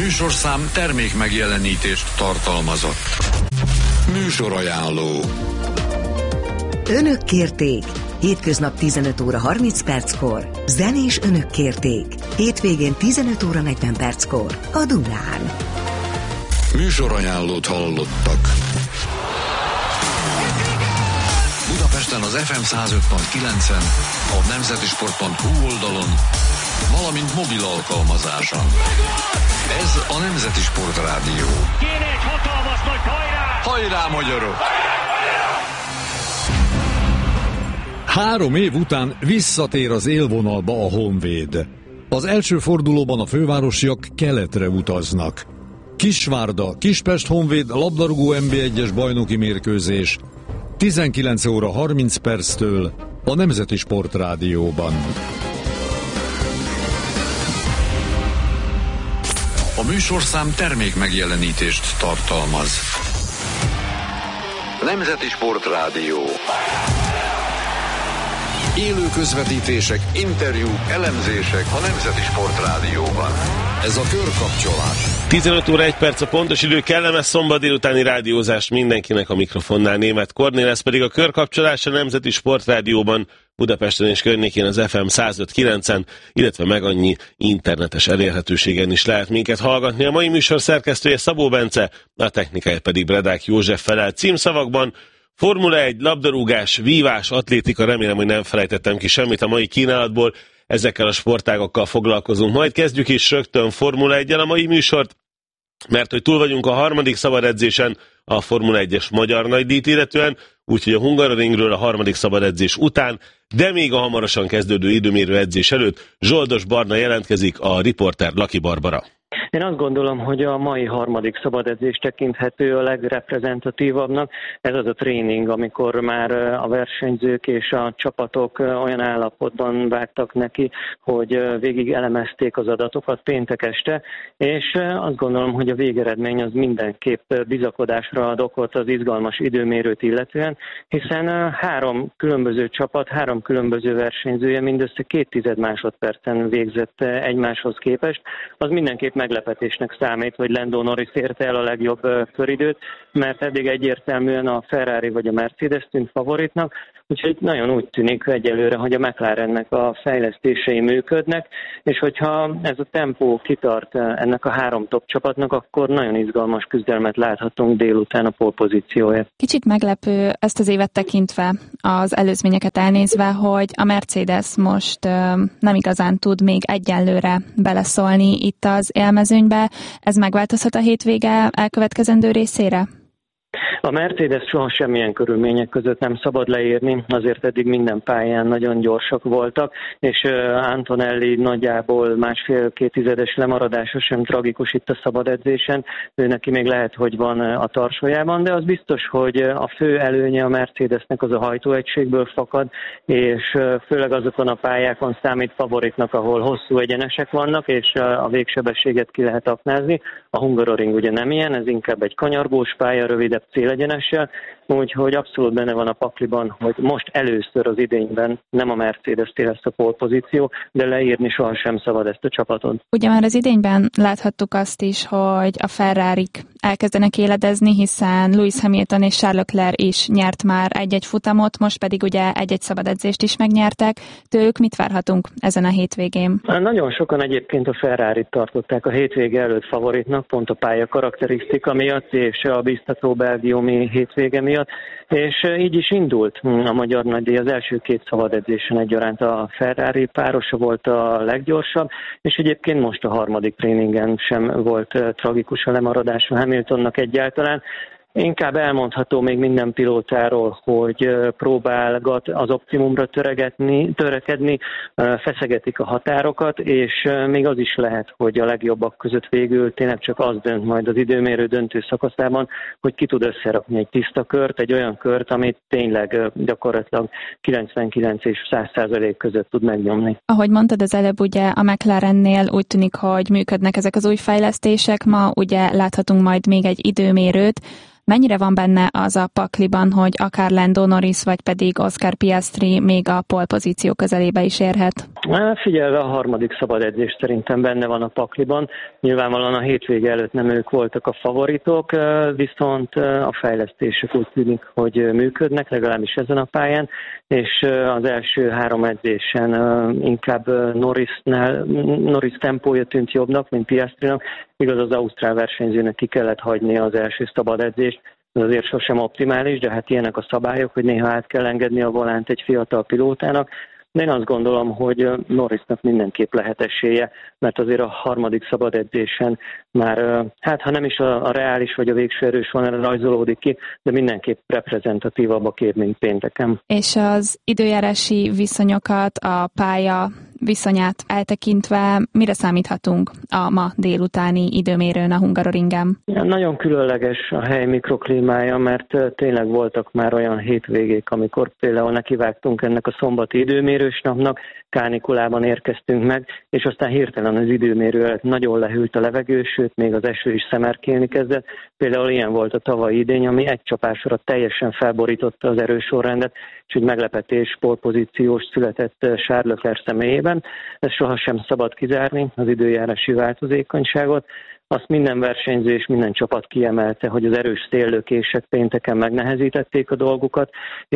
műsorszám termék megjelenítést tartalmazott. Műsorajánló. Önök kérték. Hétköznap 15 óra 30 perckor. Zenés önök kérték. Hétvégén 15 óra 40 perckor. A Dunán. Műsorajánlót hallottak. Budapesten az FM 105.9-en, a nemzetisport.hu oldalon, valamint mobil alkalmazáson. Ez a Nemzeti Sport Rádió. Kéne egy hatalmas nagy hajrá! Hajrá, magyarok! 3 év után visszatér az élvonalba a Honvéd. Az első fordulóban a fővárosiak keletre utaznak. Kisvárda, Kispest Honvéd labdarúgó NB1-es bajnoki mérkőzés 19 óra 30 perctől a Nemzeti Sport Rádióban. A műsorszám termék megjelenítést tartalmaz. Nemzeti Sport Rádió. Élő közvetítések, interjúk, elemzések a Nemzeti Sport Rádióban. Ez a körkapcsolás. 15 óra 1 perc a pontos idő, kellemes szombat délutáni rádiózást mindenkinek, a mikrofonnál Németh Kornél, ez pedig a körkapcsolás a Nemzeti Sport Rádióban, Budapesten és környékén az FM 105.9-en, illetve meg annyi internetes elérhetőségen is lehet minket hallgatni. A mai műsor szerkesztője Szabó Bence, a technikája pedig Bredák József felel. Címszavakban: Formula 1, labdarúgás, vívás, atlétika, remélem, hogy nem felejtettem ki semmit a mai kínálatból. Ezekkel a sportágokkal foglalkozunk. Majd kezdjük is rögtön Formula 1-en a mai műsort, mert hogy túl vagyunk a harmadik szabad edzésen a Formula 1-es magyar nagydíjt illetően, úgyhogy a Hungaroringről a harmadik szabad edzés után, de még a hamarosan kezdődő időmérő edzés előtt Zsoldos Barna jelentkezik, a riporter Laki Barbara. Én azt gondolom, hogy a mai harmadik szabad edzés tekinthető a legreprezentatívabbnak. Ez az a tréning, amikor már a versenyzők és a csapatok olyan állapotban vágtak neki, hogy végig elemezték az adatokat péntek este, és azt gondolom, hogy a végeredmény az mindenképp bizakodásra ad okot az izgalmas időmérőt illetően, hiszen 3 különböző csapat, 3 különböző versenyzője mindössze 0,2 másodpercen végzett egymáshoz képest. Az mindenképp meglepetésnek számít, hogy Lando Norris érte el a legjobb köridőt, mert eddig egyértelműen a Ferrari vagy a Mercedes tűnt favoritnak, úgyhogy nagyon úgy tűnik egyelőre, hogy a McLarennek a fejlesztései működnek, és hogyha ez a tempó kitart ennek a 3 top csapatnak, akkor nagyon izgalmas küzdelmet láthatunk délután a pole pozícióért. Kicsit meglepő ezt az évet tekintve, az előzményeket elnézve, hogy a Mercedes most nem igazán tud még egyenlőre beleszólni itt az élmezőnybe. Ez megváltozhat a hétvége elkövetkezendő részére? A Mercedes soha semmilyen körülmények között nem szabad leírni, azért eddig minden pályán nagyon gyorsak voltak, és Antonelli nagyjából 1,5-2 tizedes lemaradása sem tragikus itt a szabad edzésen, ő neki még lehet, hogy van a tarsójában, de az biztos, hogy a fő előnye a Mercedesnek az a hajtóegységből fakad, és főleg azokon a pályákon számít favoritnak, ahol hosszú egyenesek vannak, és a végsebességet ki lehet aknázni. A Hungaroring ugye nem ilyen, ez inkább egy kanyargós pálya, rövidebb célegyenessel, úgyhogy abszolút benne van a pakliban, hogy most először az idényben nem a Mercedes-té lesz a pole pozíció, de leírni sohasem szabad ezt a csapatot. Ugye már az idényben láthattuk azt is, hogy a Ferrarik elkezdenek éledezni, hiszen Lewis Hamilton és Charles Leclerc is nyert már egy-egy futamot, most pedig ugye egy-egy szabad edzést is megnyertek. Tőlük mit várhatunk ezen a hétvégén? Nagyon sokan egyébként a Ferrarit tartották a hétvége előtt favoritnak, pont a pálya karakterisztika miatt és a biztató belgiumi hétvége miatt, és így is indult a magyar nagydíj. Az első 2 szabad edzésen egyaránt a Ferrari párosa volt a leggyorsabb, és egyébként most a harmadik tréningen sem volt tragikus a lemaradás a Hamiltonnak egyáltalán. Inkább elmondható még minden pilótáról, hogy próbálgat az optimumra törekedni, feszegetik a határokat, és még az is lehet, hogy a legjobbak között végül tényleg csak az dönt majd az időmérő döntő szakaszában, hogy ki tud összerakni egy tiszta kört, egy olyan kört, amit tényleg gyakorlatilag 99 és 100% között tud megnyomni. Ahogy mondtad az előbb, ugye a McLarennél úgy tűnik, hogy működnek ezek az új fejlesztések. Ma ugye láthatunk majd még egy időmérőt. Mennyire van benne az a pakliban, hogy akár Lando Norris, vagy pedig Oscar Piastri még a pole pozíció közelébe is érhet? Figyelve a harmadik szabad edzés szerintem benne van a pakliban. Nyilvánvalóan a hétvége előtt nem ők voltak a favoritok, viszont a fejlesztések úgy tűnik, hogy működnek, legalábbis ezen a pályán, és az első 3 edzésen inkább Norris tempója tűnt jobbnak, mint Piastrinak. Igaz, az ausztrál versenyzőnek ki kellett hagyni az első szabad edzést, ez azért sosem optimális, de hát ilyenek a szabályok, hogy néha át kell engedni a volánt egy fiatal pilótának. De én azt gondolom, hogy Norrisnak mindenképp lehet esélye, mert azért a harmadik szabad edzésen már, hát ha nem is a reális vagy a végső erős vonalra rajzolódik ki, de mindenképp reprezentatívabb a kép, mint pénteken. És az időjárási viszonyokat, a pálya viszonyát eltekintve mire számíthatunk a ma délutáni időmérőn a Hungaroringen? Ja, nagyon különleges a hely mikroklímája, mert tényleg voltak már olyan hétvégék, amikor például nekivágtunk ennek a szombati időmérős napnak, kánikulában érkeztünk meg, és aztán hirtelen az időmérő előtt nagyon lehűlt a levegő, sőt még az eső is szemerkélni kezdett. Például ilyen volt a tavalyi idény, ami egy csapásra teljesen felborította az erősorrendet, és egy meglepetés polpozíciós született Charles Leclerc személyében. Ez sohasem szabad kizárni, az időjárási változékonyságot. Azt minden versenyző és minden csapat kiemelte, hogy az erős széllökések pénteken megnehezítették a dolgukat,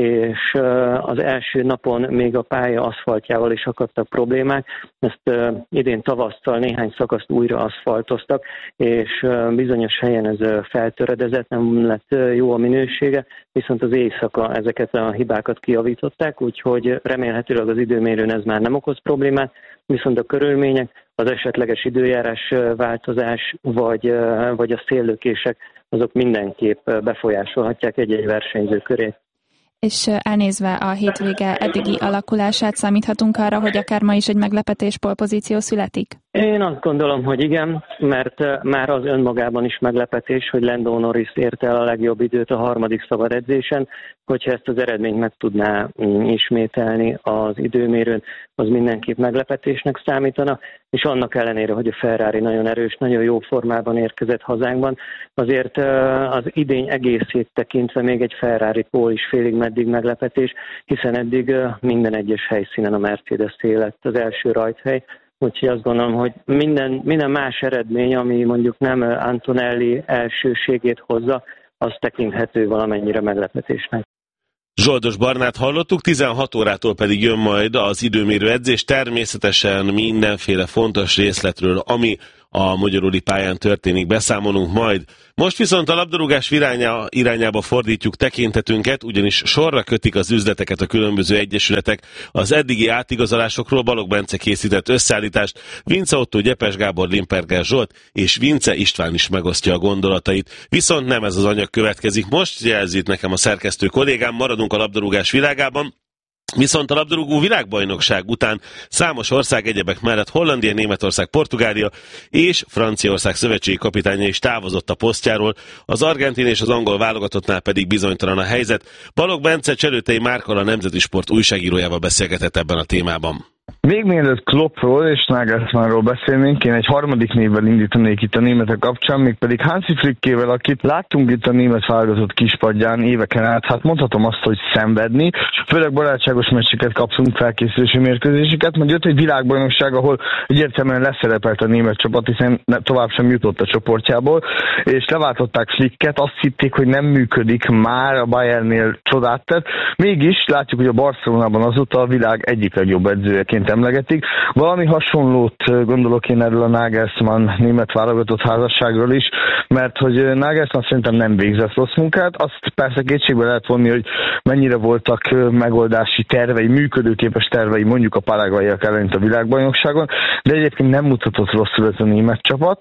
és az első napon még a pálya aszfaltjával is akadtak problémák. Ezt idén tavasszal néhány szakaszt újra aszfaltoztak, és bizonyos helyen ez feltöredezett, nem lett jó a minősége, viszont az éjszaka ezeket a hibákat kijavították, úgyhogy remélhetőleg az időmérőn ez már nem okoz problémát, viszont a körülmények, az esetleges időjárás változás, vagy a széllökések, azok mindenképp befolyásolhatják egy-egy versenyző körét. És elnézve a hétvége eddigi alakulását, számíthatunk arra, hogy akár ma is egy meglepetés polpozíció születik? Én azt gondolom, hogy igen, mert már az önmagában is meglepetés, hogy Lando Norris érte el a legjobb időt a harmadik szabad edzésen, hogyha ezt az eredményt meg tudná ismételni az időmérőn, az mindenképp meglepetésnek számítana, és annak ellenére, hogy a Ferrari nagyon erős, nagyon jó formában érkezett hazánkban, azért az idény egészét tekintve még egy Ferrari pole is félig meddig meglepetés, hiszen eddig minden egyes helyszínen a Mercedes lett az első rajthely. Úgyhogy azt gondolom, hogy minden más eredmény, ami mondjuk nem Antonelli elsőségét hozza, az tekinthető valamennyire meglepetésnek. Zsoldos Barnát hallottuk, 16 órától pedig jön majd az időmérő edzés, természetesen mindenféle fontos részletről, ami a magyaródi pályán történik, beszámolunk majd. Most viszont a labdarúgás irányába fordítjuk tekintetünket, ugyanis sorra kötik az üzleteket a különböző egyesületek. Az eddigi átigazolásokról Balogh Bence készített összeállítást, Vince Otto, Gyepes Gábor, Limperger Zsolt és Vince István is megosztja a gondolatait. Viszont nem ez az anyag következik most, jelzi itt nekem a szerkesztő kollégám, maradunk a labdarúgás világában. Viszont a labdarúgó világbajnokság után számos ország, egyebek mellett Hollandia, Németország, Portugália és Franciaország szövetségi kapitánya is távozott a posztjáról, az argentin és az angol válogatottnál pedig bizonytalan a helyzet. Balogh Bence Cselőtei Márkkal, a Nemzeti Sport újságírójával beszélgetett ebben a témában. Még mielőtt Kloppról és Nagelsmannról beszélnénk, én egy harmadik névvel indítanék itt a németek kapcsán, mégpedig Hansi Flickével, akit láttunk itt a német válogatott kispadján éveken át, hát mondhatom azt, hogy szenvedni, és főleg barátságos meccseket kaptunk, felkészülési mérkőzéseket, majd jött egy világbajnokság, ahol egyértelműen leszerepelt a német csapat, hiszen tovább sem jutott a csoportjából, és leváltották Flicket, azt hitték, hogy nem működik már, a Bayernnél csodát tett, mégis látjuk, hogy a Barcelonában azóta a világ egyik legjobb edzőjeként emlegetik. Valami hasonlót gondolok én erről a Nagelsmann német válogatott házasságról is, mert hogy Nagelsmann szerintem nem végzett rossz munkát. Azt persze kétségbe lehet vonni, hogy mennyire voltak megoldási tervei, működőképes tervei mondjuk a paraguayiak ellen a világbajnokságon, de egyébként nem mutatott rosszul ez a német csapat.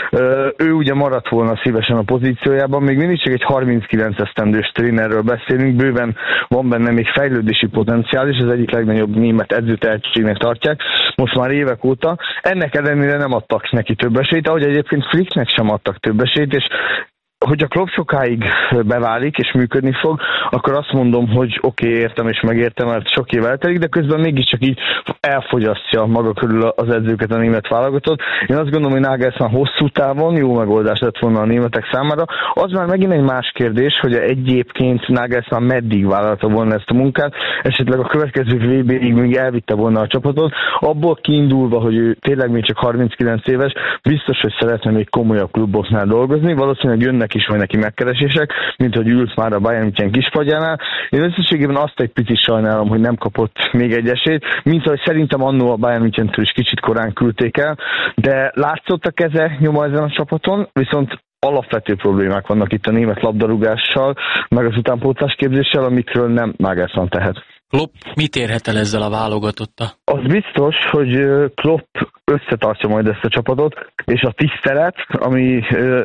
Ő ugye maradt volna szívesen a pozíciójában, még mindig csak egy 39 esztendős trénerről beszélünk, bőven van benne még fejlődési potenciál, és az egyik legnagyobb német edzőtehetségnek tartják, most már évek óta. Ennek ellenére nem adtak neki több esélyt, ahogy egyébként Flicknek sem adtak több esélyt, és Hogyha Klopp sokáig beválik és működni fog, akkor azt mondom, hogy oké, értem és megértem, mert sok év eltelik, de közben mégiscsak így elfogyasztja maga körül az edzőket a német válogatott. Én azt gondolom, hogy Nagelsmann hosszú távon jó megoldás lett volna a németek számára. Az már megint egy más kérdés, hogy egyébként Nagelsmann meddig vállalta volna ezt a munkát, esetleg a következő VB-ig még elvitte volna a csapatot, abból kiindulva, hogy ő tényleg még csak 39 éves, biztos, hogy szeretne még komolyabb kluboknál dolgozni, valószínűleg jönnek is majd neki megkeresések, mint hogy ült már a Bayern München kispadjánál. Én összességében azt egy picit sajnálom, hogy nem kapott még egy esélyt, mint ahogy szerintem annó a Bayern Münchentől is kicsit korán küldték el, de látszott a keze nyoma ezen a csapaton, viszont alapvető problémák vannak itt a német labdarúgással, meg az utánpótlás képzéssel, amikről nem Nagelsmann tehet. Klopp mit érhet el ezzel a válogatotta? Az biztos, hogy Klopp összetartja majd ezt a csapatot, és a tisztelet, ami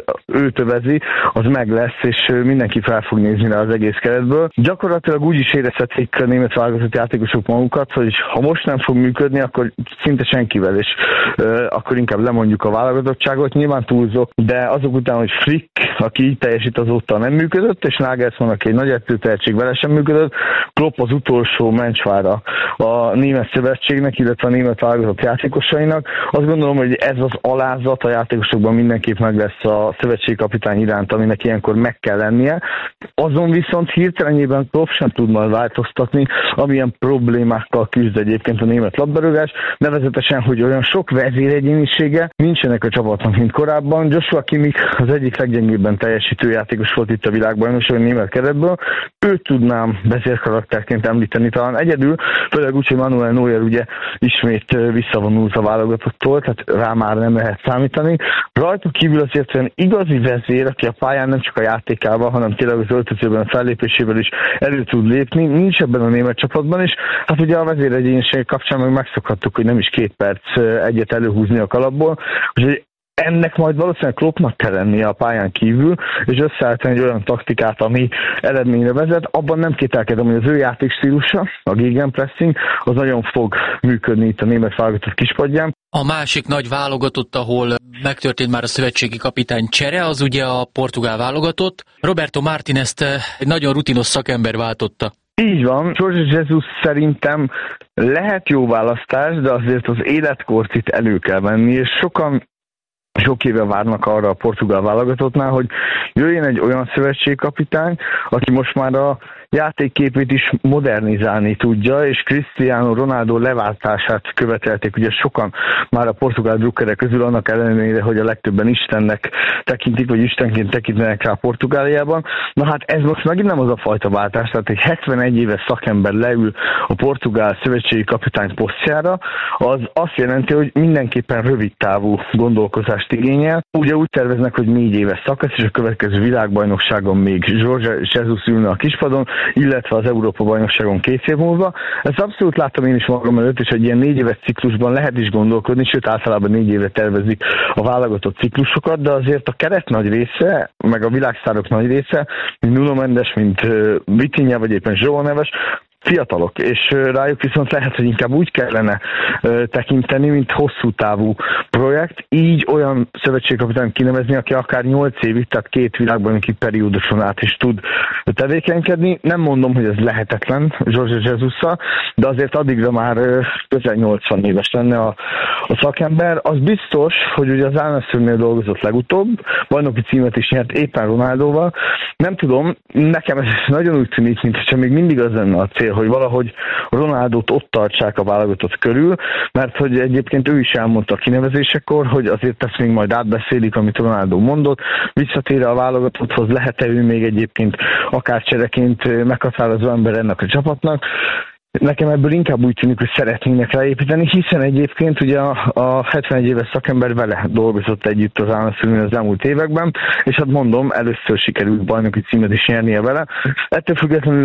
őt övezi, az meg lesz, és mindenki fel fog nézni rá az egész keretből. Gyakorlatilag úgy is érezhetik a német válogatott játékosok magukat, hogy ha most nem fog működni, akkor szinte senkivel, és akkor inkább lemondjuk a válogatottságot. Nyilván túlzok, de azok után, hogy Flick, aki így teljesít, azóta nem működött, és Nagelsmann, aki egy nagy edzőtehetség, vele sem működött, Klopp az utolsó mencsvára a német szövetségnek, illetve a német válogatott játékosainak. Azt gondolom, hogy ez az alázat a játékosokban mindenképp meg lesz a szövetségkapitány iránt, aminek ilyenkor meg kell lennie. Azon viszont hirtelenjében Klopp sem tud majd változtatni, amilyen problémákkal küzd egyébként a német labdarúgás, nevezetesen, hogy olyan sok vezéregyénisége nincsenek a csapatnak, mint korábban. Joshua Kimmich az egyik leggyengébben teljesítő játékos volt itt a világbajnokságon német keretből. Őt tudnám vezérkarakterként említeni talán egyedül, főleg úgy, hogy Manuel Neuer ugye ismét visszavonult a válogatottól, tehát rá már nem lehet számítani. Rajta kívül azért olyan igazi vezér, aki a pályán nem csak a játékával, hanem tényleg az öltözőben a fellépésével is elő tud lépni, nincs ebben a német csapatban, és hát ugye a vezéregyéniség kapcsán meg megszokhattuk, hogy nem is 2 perc egyet előhúzni a kalapból, úgyhogy ennek majd valószínűleg Kloppnak kell lennie a pályán kívül, és összeállítani egy olyan taktikát, ami eredményre vezet. Abban nem kételkedem, hogy az ő játékstílusa, a gegenpressing, az nagyon fog működni itt a német válogatott kispadján. A másik nagy válogatott, ahol megtörtént már a szövetségi kapitány csere, az ugye a portugál válogatott. Roberto Martinezt egy nagyon rutinos szakember váltotta. Így van, Jorge Jesus szerintem lehet jó választás, de azért az életkort itt elő kell venni, és sokan sok éve várnak arra a portugál válogatottnál, hogy jöjjön egy olyan szövetségkapitány, aki most már a játékképét is modernizálni tudja, és Cristiano Ronaldo leváltását követelték, ugye sokan már a portugál drukkerek közül, annak ellenére, hogy a legtöbben Istennek tekintik, vagy Istenként tekintenek rá Portugáliában. Na hát ez most megint nem az a fajta váltás, tehát egy 71 éves szakember leül a portugál szövetségi kapitány posztjára, az azt jelenti, hogy mindenképpen rövid távú gondolkozást igényel. Ugye úgy terveznek, hogy 4 éves szakasz, és a következő világbajnokságon még Jorge Jesus ülne a kispadon, illetve az Európa-bajnokságon 2 év múlva. Ezt abszolút láttam én is magam előtt, és egy ilyen 4 éves ciklusban lehet is gondolkodni, sőt általában 4 évre tervezik a válogatott ciklusokat, de azért a keret nagy része, meg a világsztárok nagy része, mint Nuno Mendes, mint Vitinha, vagy éppen João Neves, fiatalok, és rájuk viszont lehet, hogy inkább úgy kellene tekinteni, mint hosszú távú projekt, így olyan szövetségkapitányt kinevezni, aki akár 8 évig, tehát 2 világbajnoki perióduson át is tud tevékenykedni. Nem mondom, hogy ez lehetetlen Jorge Jesus-szal, de azért addigra már közel 80 éves lenne a szakember. Az biztos, hogy ugye az Al-Nassrnél dolgozott legutóbb, bajnoki címet is nyert éppen Ronaldóval. Nem tudom, nekem ez nagyon úgy tűnik, mintha még mindig az lenne a cél, hogy valahogy Ronaldót ott tartsák a válogatott körül, mert hogy egyébként ő is elmondta a kinevezésekor, hogy azért ezt még majd átbeszélik, amit Ronaldo mondott, visszatér a válogatotthoz, lehet-e ő még egyébként akár csereként meghatározó ember ennek a csapatnak. Nekem ebből inkább úgy tűnik, hogy szeretnének ráépíteni, hiszen egyébként ugye a 71 éves szakember vele dolgozott együtt az Al-Nassrnél az elmúlt években, és hát mondom, először sikerült bajnoki címet is nyernie vele. Ettől függetlenül egy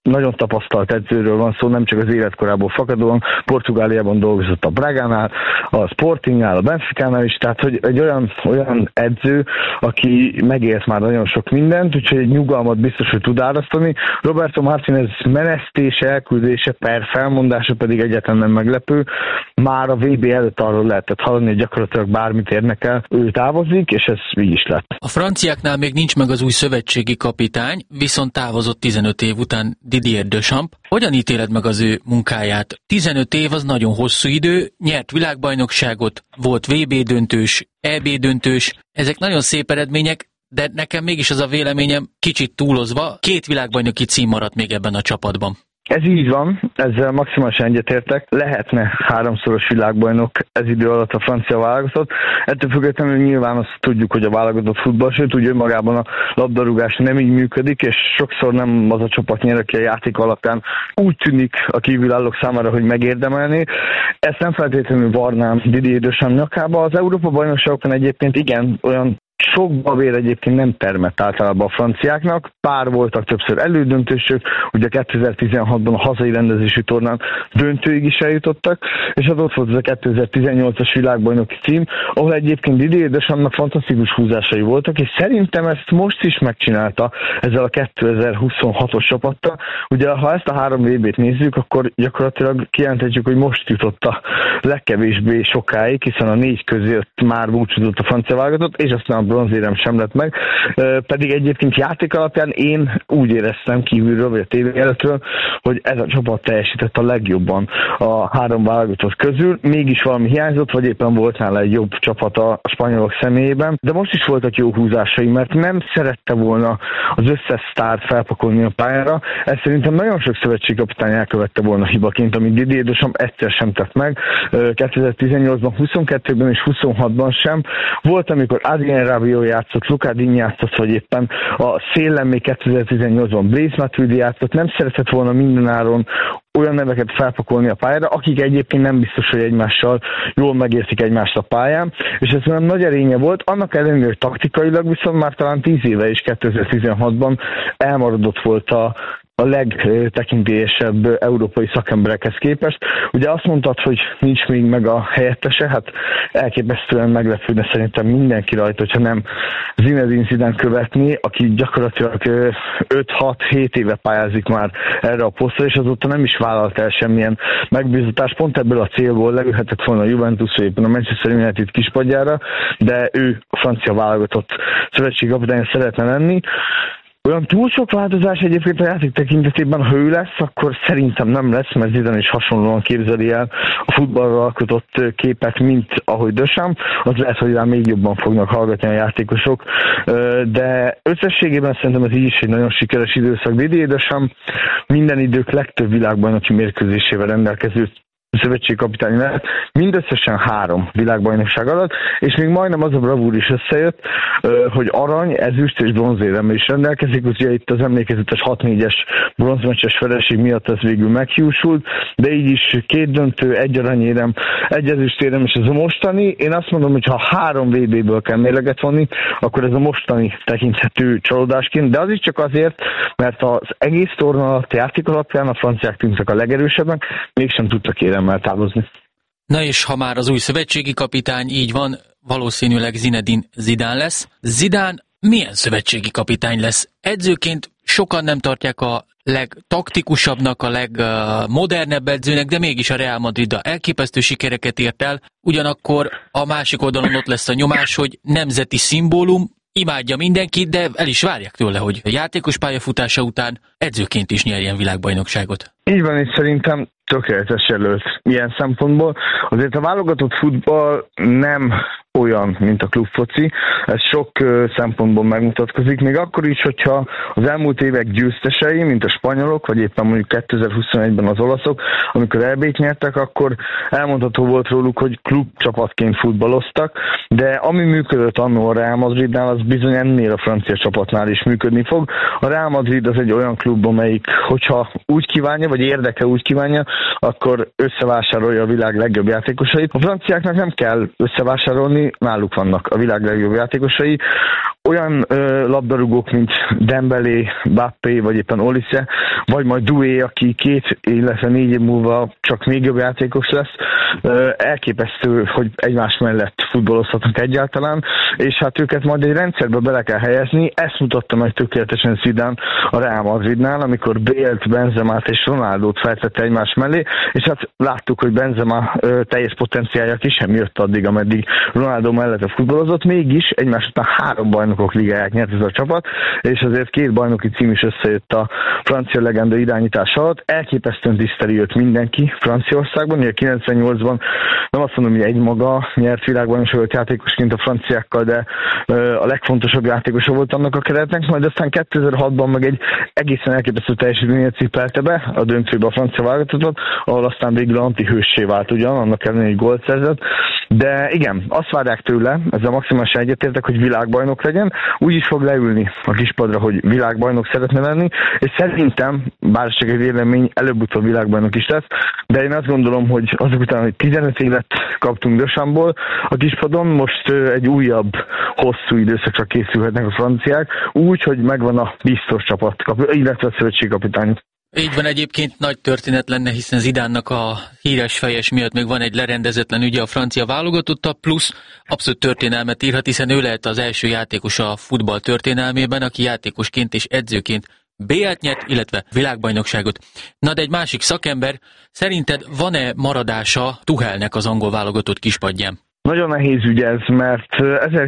nagyon tapasztalt edzőről van szó, nem csak az életkorából fakadóan. Portugáliában dolgozott a Bragánál, a Sportingnál, a Benficánál is, tehát hogy egy olyan edző, aki megélt már nagyon sok mindent, úgyhogy egy nyugalmat biztos, hogy tud árasztani. Roberto Martinez menesztése, elküldése per felmondása pedig egyáltalán nem meglepő. Már a VB előtt arról lehetett hallani, hogy gyakorlatilag bármit érnek el, ő távozik, és ez így is lett. A franciáknál még nincs meg az új szövetségi kapitány, viszont távozott 15 év után Didier Deschamps. Hogyan ítéled meg az ő munkáját? 15 év az nagyon hosszú idő, nyert világbajnokságot, volt VB döntős, EB döntős, ezek nagyon szép eredmények, de nekem mégis az a véleményem kicsit túlozva, 2 világbajnoki cím maradt még ebben a csapatban. Ez így van, ezzel maximálisan egyetértek. Lehetne 3-szoros világbajnok ez idő alatt a francia válogatott. Ettől függetlenül nyilván azt tudjuk, hogy a válogatott futball, sőt úgy önmagában a labdarúgás nem így működik, és sokszor nem az a csapat nyer, aki a játék alapján úgy tűnik a kívülállók számára, hogy megérdemelné. Ezt nem feltétlenül varnám Didier Deschamps nyakába. Az Európa-bajnokságokon egyébként igen, olyan sok babér egyébként nem termett általában a franciáknak, pár voltak többször elődöntősök, ugye 2016-ban a hazai rendezésű tornán döntőig is eljutottak, és az ott volt az a 2018-as világbajnoki cím, ahol egyébként Didier Deschampsnak fantasztikus húzásai voltak, és szerintem ezt most is megcsinálta ezzel a 2026-os csapattal. Ugye ha ezt a 3 VB-t nézzük, akkor gyakorlatilag kijelenthetjük, hogy most jutott a legkevésbé sokáig, hiszen a 4 között már búcsúzott a francia válogatott, és aztán a bronzérem sem lett meg, pedig egyébként játék alapján én úgy éreztem kívülről, vagy a tévé előttről, hogy ez a csapat teljesített a legjobban a 3 válogatott közül, mégis valami hiányzott, vagy éppen volt nála egy jobb csapat a spanyolok személyében, de most is voltak jó húzásai, mert nem szerette volna az összes sztárt felpakolni a pályára, ez szerintem nagyon sok szövetségkapitány elkövette volna hibaként, amit Didier Deschamps egyszer sem tett meg, 2018-ban, 22-ben és 26-ban sem. Volt, amikor Adrien Rabiot játszott, Luca Digne játszott, vagy éppen a szélen még 2018-ban Blaise Matuidi játszott, nem szeretett volna mindenáron olyan neveket felpakolni a pályára, akik egyébként nem biztos, hogy egymással jól megértik egymást a pályán, és ez olyan nagy erénye volt, annak ellenére, hogy taktikailag viszont már talán 10 éve is 2016-ban elmaradott volt a legtekintélyesebb európai szakemberekhez képest. Ugye azt mondtad, hogy nincs még meg a helyettese, hát elképesztően meglepődne szerintem mindenki rajta, hogyha nem Zinedine Zidane követni, aki gyakorlatilag 5-6-7 éve pályázik már erre a posztra, és azóta nem is vállalt el semmilyen megbízatást. Pont ebből a célból leülhetett volna a Juventus, vagy éppen a Manchester United kispadjára, de ő a francia válogatott szövetségkapitány szeretne lenni. Olyan túl sok változás egyébként a játék tekintetében, ha ő lesz, akkor szerintem nem lesz, mert Zidane is hasonlóan képzeli el a futballra alkotott képet, mint ahogy Deschamps. Az lehet, hogy rá még jobban fognak hallgatni a játékosok, de összességében szerintem ez így is egy nagyon sikeres időszak. Didier Deschamps minden idők legtöbb világbajnoki mérkőzésével rendelkező szövetségkapitány lett, mindösszesen 3 világbajnokság alatt, és még majdnem az a bravúr is összejött, hogy arany, ezüst és bronzéremmel is rendelkezik, ugye itt az emlékezetes 6-4-es bronzmeccses vereség miatt ez végül meghiúsult, de így is 2 döntő, 1 aranyérem, 1 ezüstérem, és ez a mostani. Én azt mondom, hogy ha 3 VB-ből kell mérleget vonni, akkor ez a mostani tekinthető csalódásként, de az is csak azért, mert az egész torna alatt játék alapján a franciák tűntek a legerősebbek, mégsem tudtak éremmel távozni. Na és ha már az új szövetségi kapitány így van, valószínűleg Zinedine Zidane lesz. Zidane milyen szövetségi kapitány lesz? Edzőként sokan nem tartják a legtaktikusabbnak, a legmodernebb edzőnek, de mégis a Real Madrid elképesztő sikereket ért el. Ugyanakkor a másik oldalon ott lesz a nyomás, hogy nemzeti szimbólum, imádja mindenkit, de el is várják tőle, hogy a játékos pályafutása után edzőként is nyerjen világbajnokságot. Így van, és szerintem tökéletes jelölt ilyen szempontból. Azért a válogatott futball nem olyan, mint a klubfoci. Ez sok szempontból megmutatkozik, még akkor is, hogyha az elmúlt évek győztesei, mint a spanyolok, vagy éppen mondjuk 2021-ben az olaszok, amikor EB-t nyertek, akkor elmondható volt róluk, hogy klubcsapatként futballoztak, de ami működött annó a Real Madridnál, az bizony ennél a francia csapatnál is működni fog. A Real Madrid az egy olyan klub, amelyik, hogyha úgy kívánja, vagy érdeke úgy kívánja, akkor összevásárolja a világ legjobb játékosait. A franciáknak nem kell összevásárolni, náluk vannak a világ legjobb játékosai. olyan labdarúgók, mint Dembélé, Mbappé, vagy éppen Olise, vagy majd Doué, aki 2, illetve 4 év múlva csak még jobb játékos lesz, elképesztő, hogy egymás mellett futballozhatnak egyáltalán, és hát őket majd egy rendszerbe bele kell helyezni. Ezt mutatta meg tökéletesen Zidane a Real Madridnál, amikor Bale-t, Benzemát és Ronaldót feltette egymás mellé, és hát láttuk, hogy Benzema teljes potenciálja ki sem jött addig, ameddig Ronaldo mellett futballozott, mégis egymás után 3 bajnokok ligáját nyert ez a csapat, és azért 2 bajnoki cím is összejött a francia legenda irányítása alatt. Elképesztően tiszteli őt mindenki Franciaországban, ugye 98-ban nem azt mondom, hogy egymaga nyert világbajnokságot játékosként a franciákkal, de a legfontosabb játékosa volt annak a keretnek, majd aztán 2006-ban meg egy egészen elképesztő teljesítményt cipelte be a döntőbe a francia válogatottat, ahol aztán végül antihőssé vált ugyan, annak ellenére egy gólt szerzett, de igen, azt várják tőle, ezzel maximálisan egyetértek, hogy világbajnok legyen, úgy is fog leülni a kispadra, hogy világbajnok szeretne lenni, és szerintem, bár csak egy vélemény, előbb-utóbb világbajnok is lesz, de én azt gondolom, hogy azok után, hogy 15 évet kaptunk Deschamps-ból a kispadon, most egy újabb, hosszú időszakra készülhetnek a franciák, úgy, hogy megvan a biztos csapat, illetve a szövetségkapitány. Így van, egyébként nagy történet lenne, hiszen Zidánnak a híres fejes miatt még van egy lerendezetlen ügye a francia válogatotta, plusz abszolút történelmet írhat, hiszen ő lehet az első játékos a futball történelmében, aki játékosként és edzőként BL-t nyert, illetve világbajnokságot. Na, de egy másik szakember, szerinted van-e maradása Tuchelnek az angol válogatott kispadján? Nagyon nehéz ügy ez, mert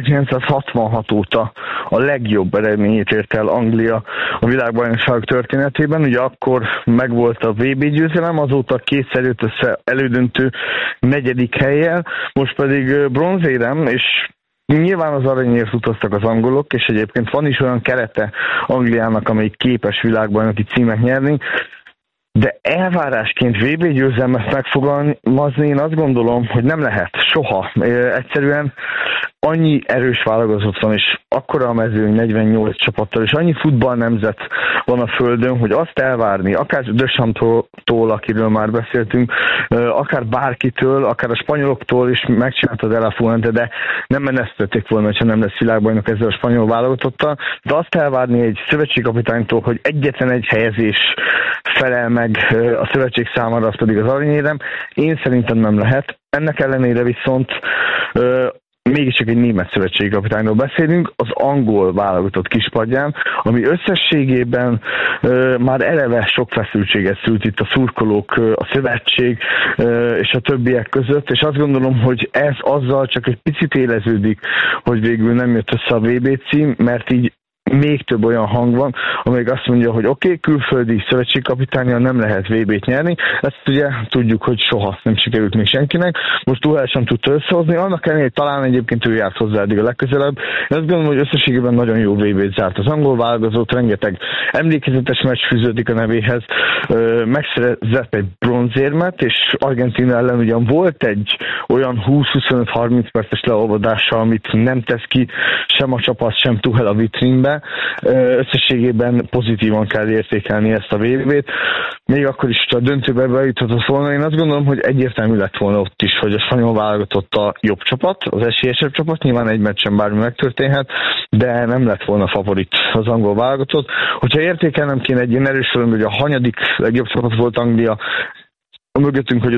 1966 óta a legjobb eredményét ért el Anglia a világbajnokság történetében. Ugye akkor megvolt a VB győzelem, azóta 2-szer jött össze elődöntő 4. hellyel, most pedig bronzérem, és nyilván az aranyért utaztak az angolok, és egyébként van is olyan kerete Angliának, amelyik képes világbajnoki címet nyerni, de elvárásként VB győzelmet megfogalmazni, én azt gondolom, hogy nem lehet soha. Egyszerűen annyi erős válogatott van, és akkora a mezőny 48 csapattal, és annyi futballnemzet van a földön, hogy azt elvárni, akár Deschamps-tól, akiről már beszéltünk, akár bárkitől, akár a spanyoloktól is megcsinálta De La Fuente, de nem menesztették volna, ha nem lesz világbajnok ezzel a spanyol válogatottal, de azt elvárni egy szövetségkapitánytól, hogy egyetlen egy helyezés felel meg a szövetség számára, az pedig az aranyérem, én szerintem nem lehet. Ennek ellenére viszont mégiscsak egy német szövetségkapitányról beszélünk, az angol válogatott kispadján, ami összességében már eleve sok feszültséget szült itt a szurkolók, a szövetség és a többiek között, és azt gondolom, hogy ez azzal csak egy picit éleződik, hogy végül nem jött össze a VB cím, mert így még több olyan hang van, amelyik azt mondja, hogy oké, külföldi szövetségkapitánnyal nem lehet VB-t nyerni. Ezt ugye tudjuk, hogy soha nem sikerült még senkinek. Most Tuchel sem tudta összehozni, annak ellenére talán egyébként ő járt hozzá eddig a legközelebb. Én azt gondolom, hogy összességében nagyon jó VB-t zárt az angol válogatott, rengeteg emlékezetes meccs fűződik a nevéhez. Megszerzett egy bronzérmet, és Argentína ellen ugyan volt egy olyan 20-25-30 perces leolvadása, amit nem tesz ki sem a csapat, sem Tuchel a vitrínbe. Összességében pozitívan kell értékelni ezt a VB-t. Még akkor is a döntőbe bejuthatott volna. Én azt gondolom, hogy egyértelmű lett volna ott is, hogy a spanyol válogatott a jobb csapat, az esélyesebb csapat. Nyilván egy meccsen bármi megtörténhet, de nem lett volna favorit az angol válogatott. Hogyha értékelnem kéne egy ilyen erős sorrendben, hogy a hanyadik legjobb csapat volt Anglia, mögöttünk, hogy